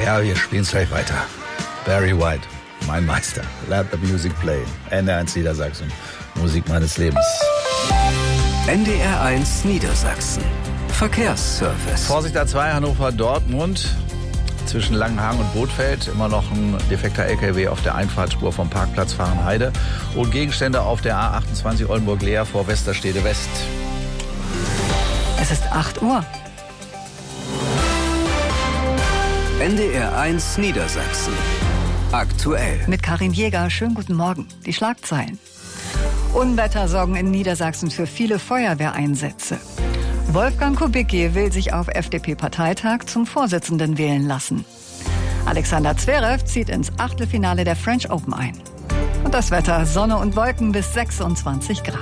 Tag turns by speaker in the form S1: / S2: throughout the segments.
S1: Ja, wir spielen es gleich weiter. Barry White, mein Meister. Let the music play. NDR1 Niedersachsen. Musik meines Lebens.
S2: NDR1 Niedersachsen. Verkehrsservice.
S1: Vorsicht A2 Hannover-Dortmund. Zwischen Langenhagen und Bothfeld immer noch ein defekter LKW auf der Einfahrtspur vom Parkplatz Fahrenheide. Und Gegenstände auf der A28 Oldenburg-Leer vor Westerstede West.
S3: Es ist 8 Uhr.
S2: NDR1 Niedersachsen. Aktuell.
S3: Mit Karin Jäger. Schönen guten Morgen. Die Schlagzeilen. Unwetter sorgen in Niedersachsen für viele Feuerwehreinsätze. Wolfgang Kubicki will sich auf FDP-Parteitag zum Vorsitzenden wählen lassen. Alexander Zverev zieht ins Achtelfinale der French Open ein. Und das Wetter: Sonne und Wolken bis 26 Grad.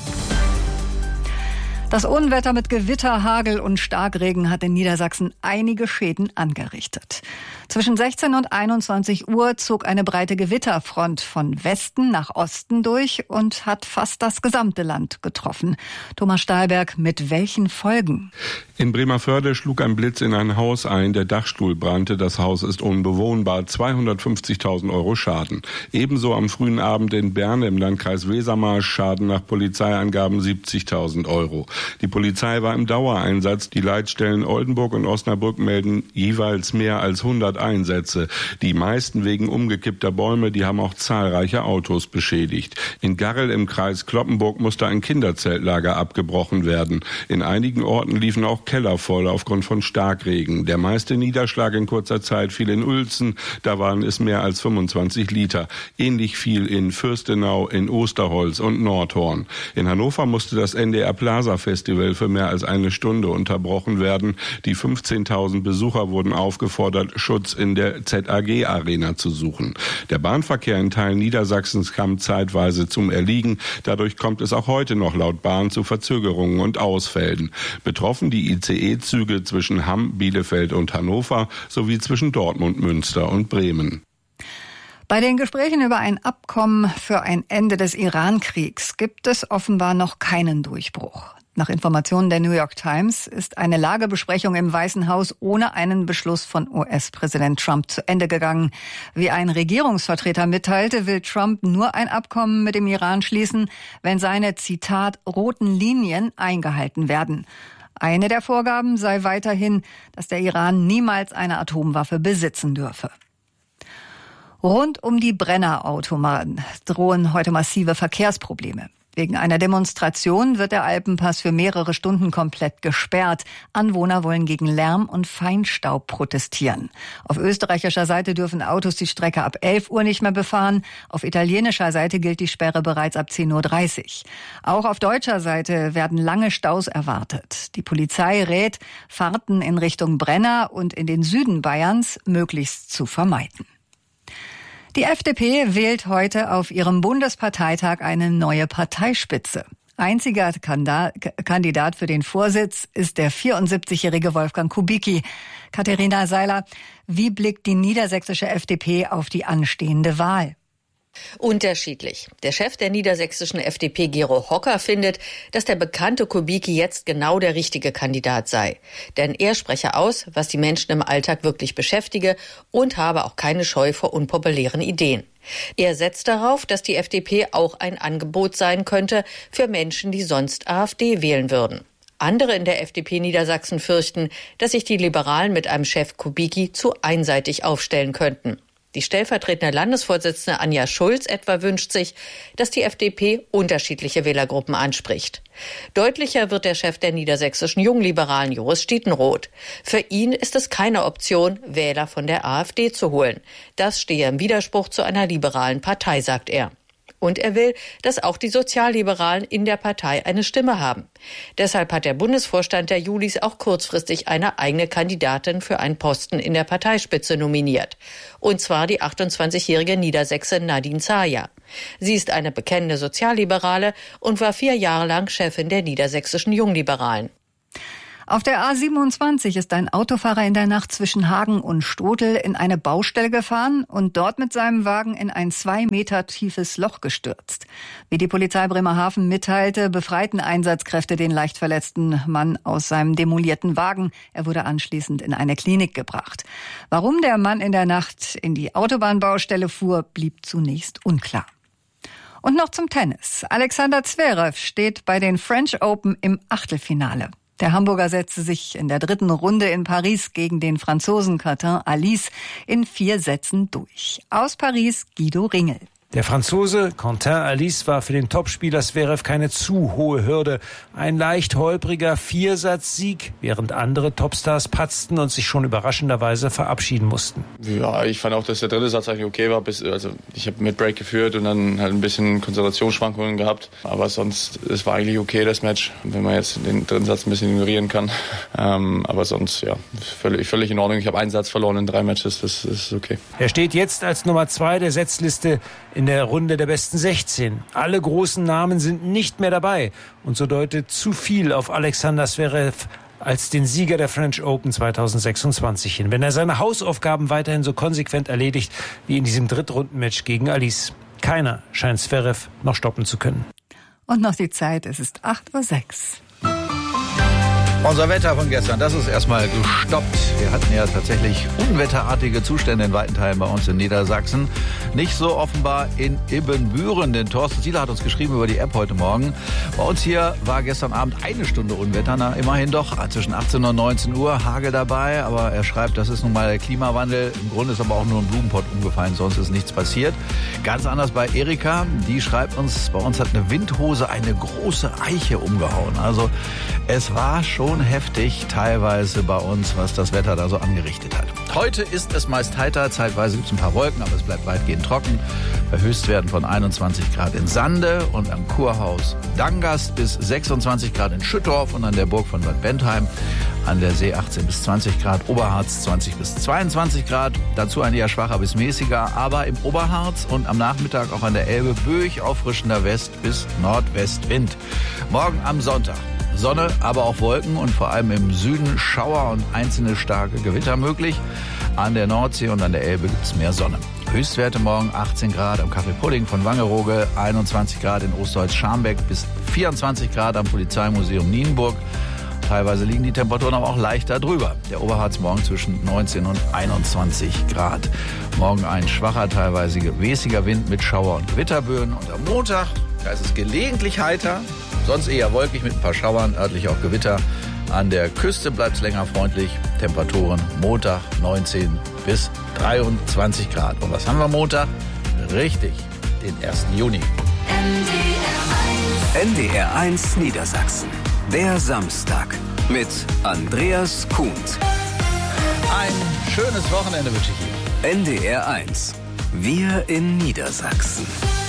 S3: Das Unwetter mit Gewitter, Hagel und Starkregen hat in Niedersachsen einige Schäden angerichtet. Zwischen 16 und 21 Uhr zog eine breite Gewitterfront von Westen nach Osten durch und hat fast das gesamte Land getroffen. Thomas Stahlberg, mit welchen Folgen?
S4: In Bremervörde schlug ein Blitz in ein Haus ein, der Dachstuhl brannte, das Haus ist unbewohnbar, 250.000 Euro Schaden. Ebenso am frühen Abend in Bern im Landkreis Wesermarsch, Schaden nach Polizeiangaben 70.000 Euro. Die Polizei war im Dauereinsatz, die Leitstellen Oldenburg und Osnabrück melden jeweils mehr als 100 Einsätze. Die meisten wegen umgekippter Bäume, die haben auch zahlreiche Autos beschädigt. In Garrel im Kreis Cloppenburg musste ein Kinderzeltlager abgebrochen werden. In einigen Orten liefen auch Keller voll aufgrund von Starkregen. Der meiste Niederschlag in kurzer Zeit fiel in Uelzen, da waren es mehr als 25 Liter. Ähnlich viel in Fürstenau, in Osterholz und Nordhorn. In Hannover musste das NDR Plaza Festival für mehr als eine Stunde unterbrochen werden. Die 15.000 Besucher wurden aufgefordert, Schutz in der ZAG Arena zu suchen. Der Bahnverkehr in Teilen Niedersachsens kam zeitweise zum Erliegen. Dadurch kommt es auch heute noch laut Bahn zu Verzögerungen und Ausfällen. Betroffen die ICE-Züge zwischen Hamm, Bielefeld und Hannover sowie zwischen Dortmund, Münster und Bremen.
S3: Bei den Gesprächen über ein Abkommen für ein Ende des Iran-Kriegs gibt es offenbar noch keinen Durchbruch. Nach Informationen der New York Times ist eine Lagebesprechung im Weißen Haus ohne einen Beschluss von US-Präsident Trump zu Ende gegangen. Wie ein Regierungsvertreter mitteilte, will Trump nur ein Abkommen mit dem Iran schließen, wenn seine, Zitat, roten Linien eingehalten werden. Eine der Vorgaben sei weiterhin, dass der Iran niemals eine Atomwaffe besitzen dürfe. Rund um die Brennerautomaten drohen heute massive Verkehrsprobleme. Wegen einer Demonstration wird der Alpenpass für mehrere Stunden komplett gesperrt. Anwohner wollen gegen Lärm und Feinstaub protestieren. Auf österreichischer Seite dürfen Autos die Strecke ab 11 Uhr nicht mehr befahren. Auf italienischer Seite gilt die Sperre bereits ab 10.30 Uhr. Auch auf deutscher Seite werden lange Staus erwartet. Die Polizei rät, Fahrten in Richtung Brenner und in den Süden Bayerns möglichst zu vermeiden. Die FDP wählt heute auf ihrem Bundesparteitag eine neue Parteispitze. Einziger Kandidat für den Vorsitz ist der 74-jährige Wolfgang Kubicki. Katharina Seiler, wie blickt die niedersächsische FDP auf die anstehende Wahl?
S5: Unterschiedlich. Der Chef der niedersächsischen FDP, Gero Hocker, findet, dass der bekannte Kubicki jetzt genau der richtige Kandidat sei. Denn er spreche aus, was die Menschen im Alltag wirklich beschäftige und habe auch keine Scheu vor unpopulären Ideen. Er setzt darauf, dass die FDP auch ein Angebot sein könnte für Menschen, die sonst AfD wählen würden. Andere in der FDP Niedersachsen fürchten, dass sich die Liberalen mit einem Chef Kubicki zu einseitig aufstellen könnten. Die stellvertretende Landesvorsitzende Anja Schulz etwa wünscht sich, dass die FDP unterschiedliche Wählergruppen anspricht. Deutlicher wird der Chef der niedersächsischen Jungliberalen, Joris Stietenroth. Für ihn ist es keine Option, Wähler von der AfD zu holen. Das stehe im Widerspruch zu einer liberalen Partei, sagt er. Und er will, dass auch die Sozialliberalen in der Partei eine Stimme haben. Deshalb hat der Bundesvorstand der Julis auch kurzfristig eine eigene Kandidatin für einen Posten in der Parteispitze nominiert. Und zwar die 28-jährige Niedersächsin Nadine Zaja. Sie ist eine bekennende Sozialliberale und war 4 Jahre lang Chefin der niedersächsischen Jungliberalen.
S3: Auf der A27 ist ein Autofahrer in der Nacht zwischen Hagen und Stotel in eine Baustelle gefahren und dort mit seinem Wagen in ein 2 Meter tiefes Loch gestürzt. Wie die Polizei Bremerhaven mitteilte, befreiten Einsatzkräfte den leicht verletzten Mann aus seinem demolierten Wagen. Er wurde anschließend in eine Klinik gebracht. Warum der Mann in der Nacht in die Autobahnbaustelle fuhr, blieb zunächst unklar. Und noch zum Tennis. Alexander Zverev steht bei den French Open im Achtelfinale. Der Hamburger setzte sich in der 3. Runde in Paris gegen den Franzosen Quentin Halys in 4 Sätzen durch. Aus Paris Guido Ringel.
S6: Der Franzose Quentin Halys war für den Topspieler Zverev keine zu hohe Hürde. Ein leicht holpriger 4-Satz-Sieg, während andere Topstars patzten und sich schon überraschenderweise verabschieden mussten.
S7: Ja, ich fand auch, dass der 3. Satz eigentlich okay war. Ich habe mit Break geführt und dann halt ein bisschen Konzentrationsschwankungen gehabt. Aber sonst, es war eigentlich okay, das Match, wenn man jetzt den 3. Satz ein bisschen ignorieren kann. Aber sonst, ja, völlig in Ordnung. Ich habe einen Satz verloren in 3 Matches, das ist okay.
S6: Er steht jetzt als Nummer 2 der Setzliste in der Runde der besten 16. Alle großen Namen sind nicht mehr dabei. Und so deutet zu viel auf Alexander Zverev als den Sieger der French Open 2026 hin, wenn er seine Hausaufgaben weiterhin so konsequent erledigt wie in diesem Drittrundenmatch gegen Halys. Keiner scheint Zverev noch stoppen zu können.
S3: Und noch die Zeit, es ist 8:06 Uhr.
S1: Unser Wetter von gestern, das ist erstmal gestoppt. Wir hatten ja tatsächlich unwetterartige Zustände in weiten Teilen bei uns in Niedersachsen. Nicht so offenbar in Ibbenbüren, denn Thorsten Zieler hat uns geschrieben über die App heute Morgen. Bei uns hier war gestern Abend 1 Stunde Unwetter, immerhin doch zwischen 18 und 19 Uhr, Hagel dabei. Aber er schreibt, das ist nun mal der Klimawandel. Im Grunde ist aber auch nur ein Blumenpott umgefallen, sonst ist nichts passiert. Ganz anders bei Erika, die schreibt uns, bei uns hat eine Windhose eine große Eiche umgehauen. Also es war schon heftig teilweise bei uns, was das Wetter da so angerichtet hat. Heute ist es meist heiter, zeitweise gibt es ein paar Wolken, aber es bleibt weitgehend trocken. Bei Höchstwerten von 21 Grad in Sande und am Kurhaus Dangast bis 26 Grad in Schüttorf und an der Burg von Bad Bentheim. An der See 18 bis 20 Grad, Oberharz 20 bis 22 Grad. Dazu ein eher schwacher bis mäßiger, aber im Oberharz und am Nachmittag auch an der Elbe böig auffrischender West- bis Nordwestwind. Morgen am Sonntag Sonne, aber auch Wolken und vor allem im Süden Schauer und einzelne starke Gewitter möglich. An der Nordsee und an der Elbe gibt es mehr Sonne. Höchstwerte morgen 18 Grad am Café Pudding von Wangerooge, 21 Grad in Osterholz-Scharmbeck bis 24 Grad am Polizeimuseum Nienburg. Teilweise liegen die Temperaturen aber auch leichter drüber. Der Oberharz morgen zwischen 19 und 21 Grad. Morgen ein schwacher, teilweise mäßiger Wind mit Schauer- und Gewitterböen. Und am Montag, da ist es gelegentlich heiter, sonst eher wolkig mit ein paar Schauern, örtlich auch Gewitter. An der Küste bleibt es länger freundlich. Temperaturen Montag 19 bis 23 Grad. Und was haben wir Montag? Richtig, den 1. Juni.
S2: NDR1 Niedersachsen. Der Samstag mit Andreas Kuhnt.
S1: Ein schönes Wochenende wünsche ich Ihnen.
S2: NDR1. Wir in Niedersachsen.